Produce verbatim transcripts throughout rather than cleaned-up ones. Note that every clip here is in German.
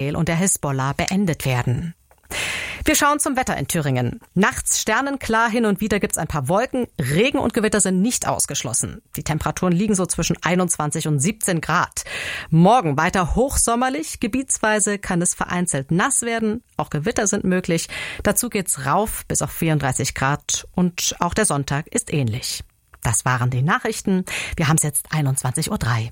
Israel und der Hisbollah beendet werden. Wir schauen zum Wetter in Thüringen. Nachts sternenklar, hin und wieder gibt's ein paar Wolken. Regen und Gewitter sind nicht ausgeschlossen. Die Temperaturen liegen so zwischen einundzwanzig und siebzehn Grad. Morgen weiter hochsommerlich. Gebietsweise kann es vereinzelt nass werden. Auch Gewitter sind möglich. Dazu geht's rauf bis auf vierunddreißig Grad. Und auch der Sonntag ist ähnlich. Das waren die Nachrichten. Wir haben es jetzt einundzwanzig Uhr drei.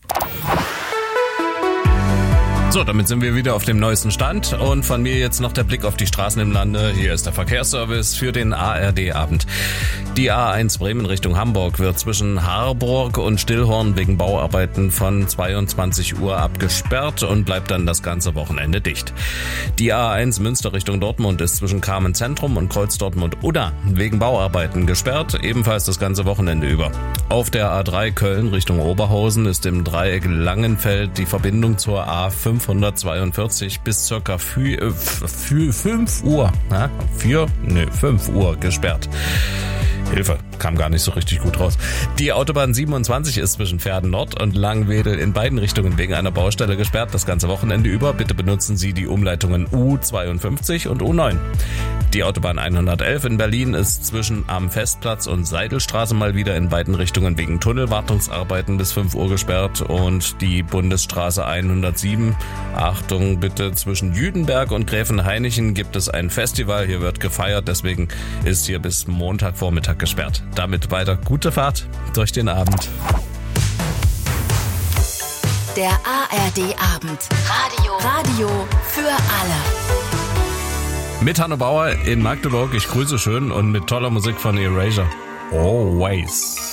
So, damit sind wir wieder auf dem neuesten Stand und von mir jetzt noch der Blick auf die Straßen im Lande. Hier ist der Verkehrsservice für den A R D-Abend. Die A eins Bremen Richtung Hamburg wird zwischen Harburg und Stillhorn wegen Bauarbeiten von zweiundzwanzig Uhr abgesperrt und bleibt dann das ganze Wochenende dicht. Die A eins Münster Richtung Dortmund ist zwischen Kamen Zentrum und Kreuz Dortmund-Udda wegen Bauarbeiten gesperrt, ebenfalls das ganze Wochenende über. Auf der A drei Köln Richtung Oberhausen ist im Dreieck Langenfeld die Verbindung zur A fünfhundertzweiundvierzig bis circa fünf Uhr, na, vier, ne, fünf Uhr gesperrt. Hilfe, kam gar nicht so richtig gut raus. Die Autobahn siebenundzwanzig ist zwischen Verden Nord und Langwedel in beiden Richtungen wegen einer Baustelle gesperrt, das ganze Wochenende über. Bitte benutzen Sie die Umleitungen U zweiundfünfzig und U neun. Die Autobahn hundertelf in Berlin ist zwischen am Festplatz und Seidelstraße mal wieder in beiden Richtungen wegen Tunnelwartungsarbeiten bis fünf Uhr gesperrt und die Bundesstraße hundertsieben, Achtung bitte, zwischen Jüdenberg und Gräfenhainichen gibt es ein Festival, hier wird gefeiert, deswegen ist hier bis Montagvormittag gesperrt. Damit weiter gute Fahrt durch den Abend. Der A R D-Abend. Radio. Radio für alle. Mit Hanno Bauer in Magdeburg, ich grüße schön und mit toller Musik von Erasure. Always.